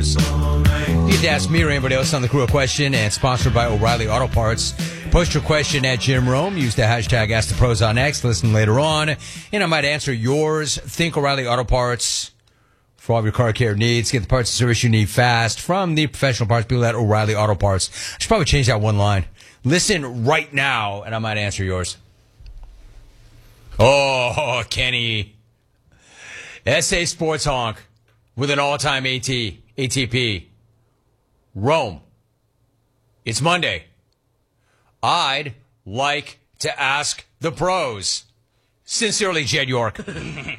Pros. You get to ask me or anybody else on the crew a question, and sponsored by O'Reilly Auto Parts. Post your question at Jim Rome. Use the hashtag AskThePros on X. Listen later on, and I might answer yours. Think O'Reilly Auto Parts for all of your car care needs. Get the parts and service you need fast from the professional parts people at O'Reilly Auto Parts. I should probably change that one line. Listen right now, and I might answer yours. Oh, Kenny. SA Sports Honk with an all-time ATP. Rome. It's Monday. I'd like to ask the pros. Sincerely, Jed York. They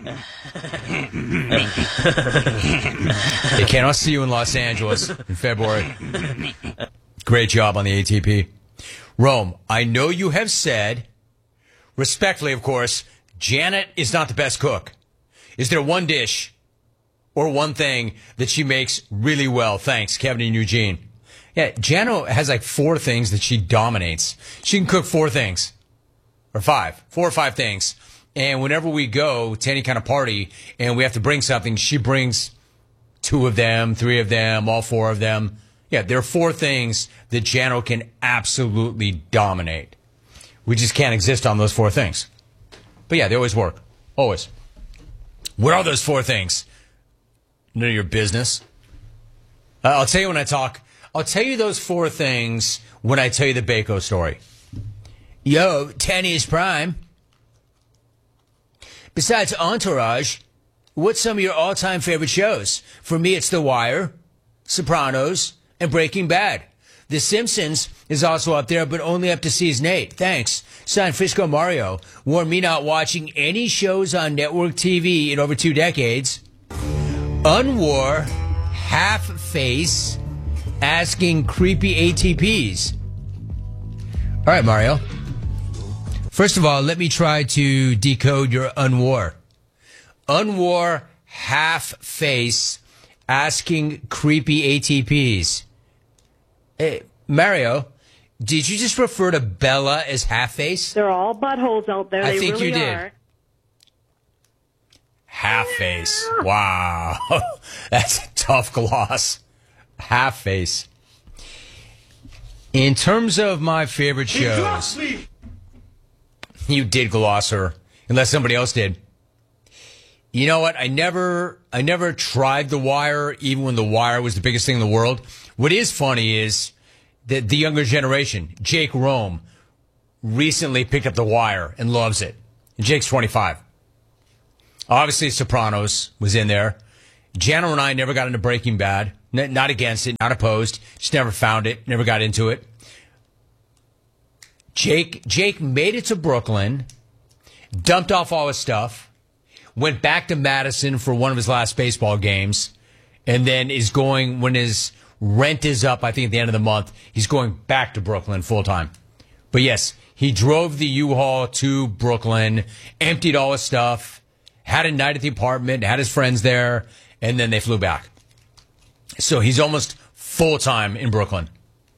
cannot see you in Los Angeles in February. Great job on the ATP. Rome, I know you have said, respectfully, of course, Janet is not the best cook. Is there one dish or one thing that she makes really well? Thanks, Kevin and Eugene. Yeah, Janet has like 4 things that she dominates. She can cook 4 things. Or 5. 4 or 5 things. And whenever we go to any kind of party and we have to bring something, she brings 2 of them, 3 of them, all 4 of them. Yeah, there are 4 things that Jano can absolutely dominate. We just can't exist on those 4 things. But yeah, they always work. Always. What are those 4 things? None of your business. I'll tell you when I talk. I'll tell you those 4 things when I tell you the Baco story. Yo, 10 is prime. Besides Entourage, what's some of your all-time favorite shows? For me, it's The Wire, Sopranos, and Breaking Bad. The Simpsons is also up there, but only up to season 8. Thanks. San Francisco Mario. Warn me not watching any shows on network TV in over 2 decades. Unwar, half-face, asking creepy ATPs. All right, Mario. First of all, let me try to decode your unwar. Unwar, half-face, asking creepy ATPs. Hey, Mario, did you just refer to Bella as half-face? They're all buttholes out there. I think really you did. Are. Half-face. Wow. That's a tough gloss. Half-face. In terms of my favorite shows, you did gloss her, unless somebody else did. You know what? I never tried The Wire, even when The Wire was the biggest thing in the world. What is funny is that the younger generation, Jake Rome, recently picked up The Wire and loves it. And Jake's 25. Obviously, Sopranos was in there. Jano and I never got into Breaking Bad. Not against it, not opposed. Just never found it, never got into it. Jake made it to Brooklyn, dumped off all his stuff, went back to Madison for one of his last baseball games, and then is going, when his rent is up, I think at the end of the month, he's going back to Brooklyn full time. But yes, he drove the U-Haul to Brooklyn, emptied all his stuff, had a night at the apartment, had his friends there, and then they flew back. So he's almost full time in Brooklyn.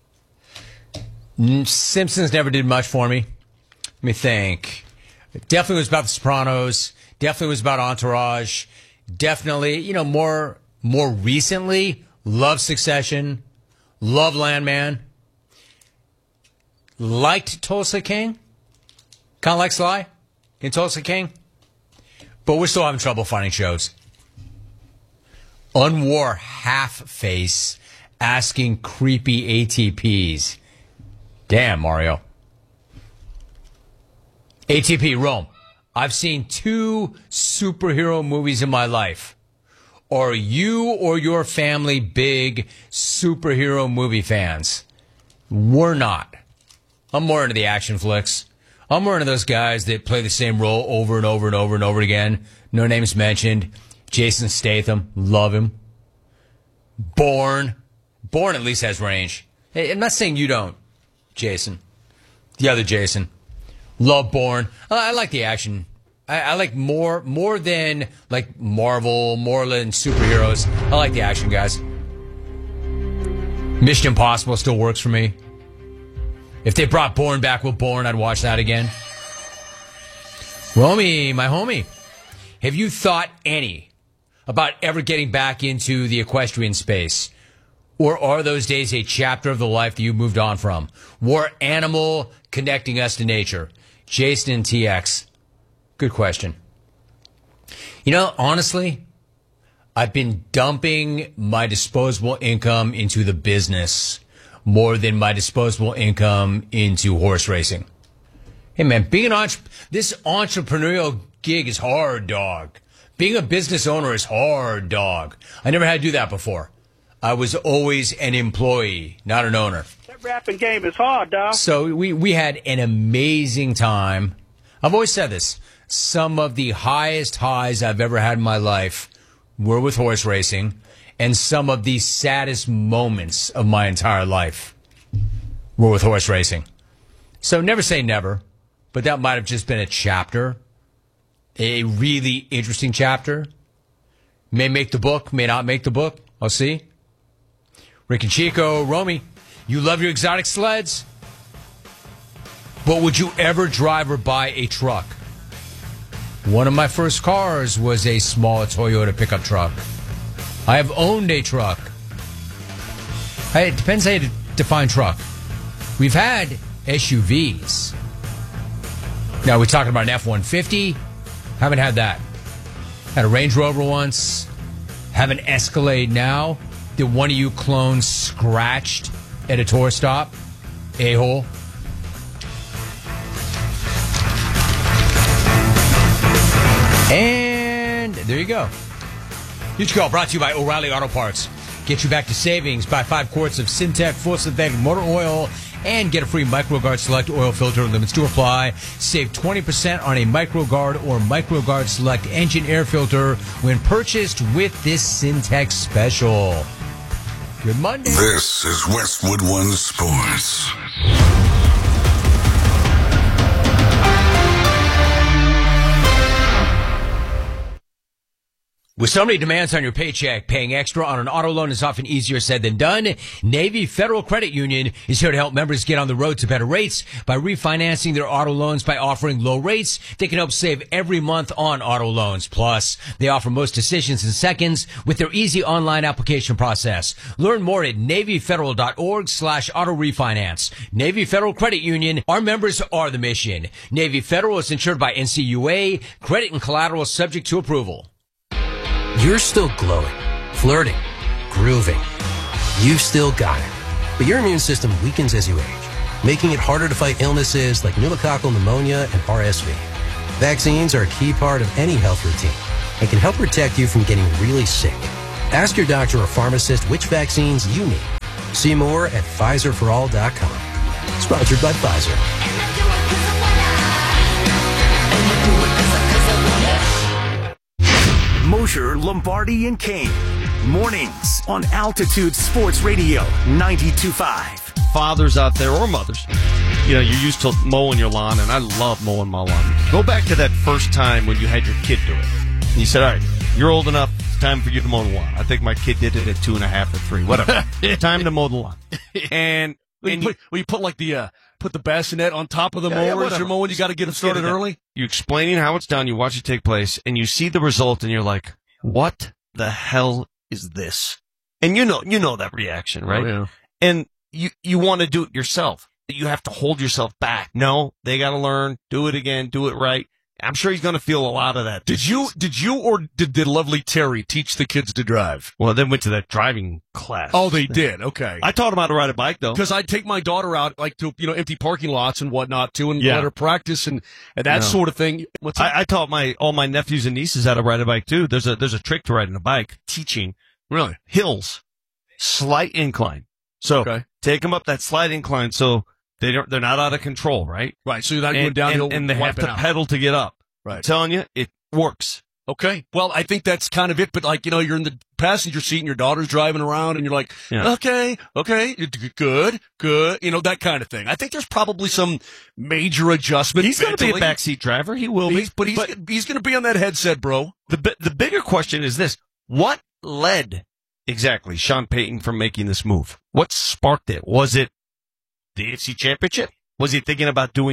Simpsons never did much for me. Let me think. Definitely was about The Sopranos. Definitely was about Entourage. Definitely, more recently, love Succession. Love Landman. Liked Tulsa King. Kind of like Sly in Tulsa King. But we're still having trouble finding shows. Unwar half-face asking creepy ATPs. Damn, Mario. ATP, Rome. I've seen 2 superhero movies in my life. Are you or your family big superhero movie fans? We're not. I'm more into the action flicks. I'm more into those guys that play the same role over and over and over and over again. No names mentioned. Jason Statham. Love him. Bourne. Bourne at least has range. Hey, I'm not saying you don't, Jason. The other Jason. Love Bourne. I like the action. I like more than like Marvel, more than superheroes. I like the action guys. Mission Impossible still works for me. If they brought Bourne back with Bourne, I'd watch that again. Romy, my homie, have you thought any about ever getting back into the equestrian space? Or are those days a chapter of the life that you moved on from? War animal connecting us to nature. Jason and TX. Good question. You know, honestly, I've been dumping my disposable income into the business more than my disposable income into horse racing. Hey, man, being this entrepreneurial gig is hard, dog. Being a business owner is hard, dog. I never had to do that before. I was always an employee, not an owner. That rapping game is hard, dog. So we had an amazing time. I've always said this. Some of the highest highs I've ever had in my life were with horse racing, and some of the saddest moments of my entire life were with horse racing. So never say never, but that might have just been a chapter, a really interesting chapter. May make the book, may not make the book. I'll see. Rick and Chico, Romy, you love your exotic sleds, but would you ever drive or buy a truck? One of my first cars was a small Toyota pickup truck. I have owned a truck. It depends how you define truck. We've had SUVs. Now, we're talking about an F-150. Haven't had that. Had a Range Rover once. Have an Escalade now. Did one of you clones scratched at a tour stop? A-hole. And there you go. Huge Call brought to you by O'Reilly Auto Parts. Get you back to savings. Buy 5 quarts of Syntec full synthetic motor oil and get a free MicroGuard Select oil filter. Limits to apply. Save 20% on a MicroGuard or MicroGuard Select engine air filter when purchased with this Syntec special. Good Monday. This is Westwood One Sports. With so many demands on your paycheck, paying extra on an auto loan is often easier said than done. Navy Federal Credit Union is here to help members get on the road to better rates by refinancing their auto loans by offering low rates. They can help save every month on auto loans. Plus, they offer most decisions in seconds with their easy online application process. Learn more at NavyFederal.org/auto refinance. Navy Federal Credit Union. Our members are the mission. Navy Federal is insured by NCUA. Credit and collateral subject to approval. You're still glowing, flirting, grooving. You've still got it. But your immune system weakens as you age, making it harder to fight illnesses like pneumococcal pneumonia and RSV. Vaccines are a key part of any health routine and can help protect you from getting really sick. Ask your doctor or pharmacist which vaccines you need. See more at PfizerForAll.com. Sponsored by Pfizer. Mosher, Lombardi, and Kane. Mornings on Altitude Sports Radio 92.5. Fathers out there or mothers, you know, you're used to mowing your lawn, and I love mowing my lawn. Go back to that first time when you had your kid do it. And you said, all right, you're old enough, it's time for you to mow the lawn. I think my kid did it at 2.5 or 3, whatever. Time to mow the lawn. And you put like the put the bassinet on top of the mowers you're mowing. You got to get it started early. You're explaining how it's done. You watch it take place, and you see the result, and you're like, "What the hell is this?" And you know that reaction, right? Oh, yeah. And you want to do it yourself. You have to hold yourself back. No, they got to learn. Do it again. Do it right. I'm sure he's going to feel a lot of that. Did you or did lovely Terry teach the kids to drive? Well, they went to that driving class. Oh, they did. Okay. I taught them how to ride a bike, though. Because I'd take my daughter out, like, to, empty parking lots and whatnot, too, and let her practice and that sort of thing. I taught all my nephews and nieces how to ride a bike, too. There's a trick to riding a bike, teaching. Really? Hills. Slight incline. So, take them up that slight incline so they're not out of control, right? Right, so you're not going downhill and they have to pedal to get up. Right. I'm telling you, it works. Okay. Well, I think that's kind of it, but you're in the passenger seat and your daughter's driving around and you're like, okay, good, that kind of thing. I think there's probably some major adjustment. He's going to be a backseat driver. He will be. But he's going to be on that headset, bro. The bigger question is this. What led exactly Sean Payton from making this move? What sparked it? Was it the AFC Championship? Was he thinking about doing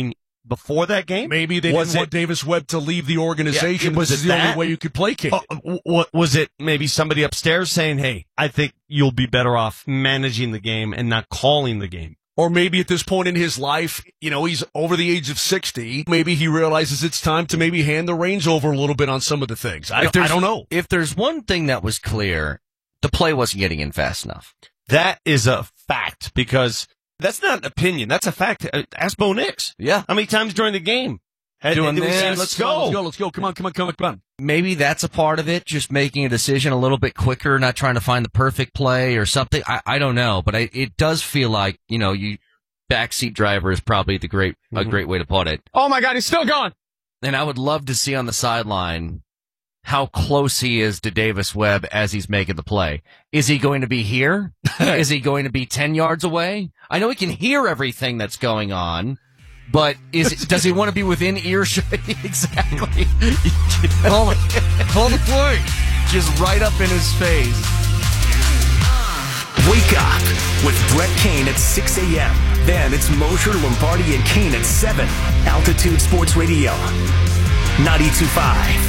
before that game? Maybe they didn't want Davis Webb to leave the organization. Yeah, was this is it the that? only way you could placate it. Was it maybe somebody upstairs saying, hey, I think you'll be better off managing the game and not calling the game? Or maybe at this point in his life, he's over the age of 60. Maybe he realizes it's time to maybe hand the reins over a little bit on some of the things. I don't know. If there's one thing that was clear, the play wasn't getting in fast enough. That is a fact, because that's not an opinion. That's a fact. Ask Bo Nix. Yeah. How many times during the game? Doing this. Let's go. Come on. Maybe that's a part of it, just making a decision a little bit quicker, not trying to find the perfect play or something. I don't know, but it does feel like, you backseat driver is probably a great way to put it. Oh my God, he's still gone. And I would love to see on the sideline how close he is to Davis Webb as he's making the play. Is he going to be here? Is he going to be 10 yards away? I know he can hear everything that's going on. But does he want to be within earshot? Exactly. Call the play. Just right up in his face. Wake up with Brett Kane at 6 a.m. Then it's Mosher, Lombardi, and Kane at 7. Altitude Sports Radio, 92.5.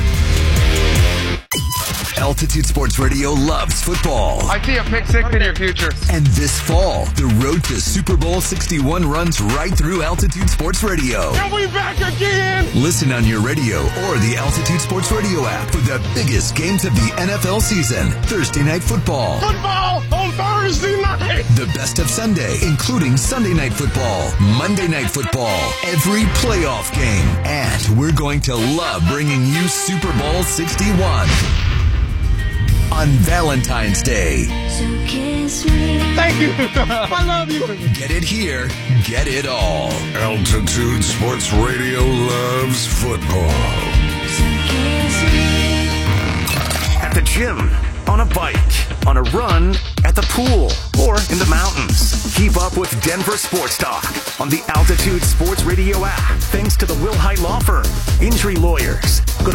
Altitude Sports Radio loves football. I see a pick six in your future. And this fall, the road to Super Bowl 61 runs right through Altitude Sports Radio. Are we back again? Listen on your radio or the Altitude Sports Radio app for the biggest games of the NFL season. Thursday Night Football. Football on Thursday night. The best of Sunday, including Sunday Night Football, Monday Night Football, every playoff game. And we're going to love bringing you Super Bowl 61 on Valentine's Day. So kiss me. Thank you. I love you. Get it here, get it all. Altitude Sports Radio loves football. At the gym, on a bike, on a run, at the pool, or in the mountains. Keep up with Denver Sports Talk on the Altitude Sports Radio app. Thanks to the Will Hite Law Firm, Injury Lawyers. Go to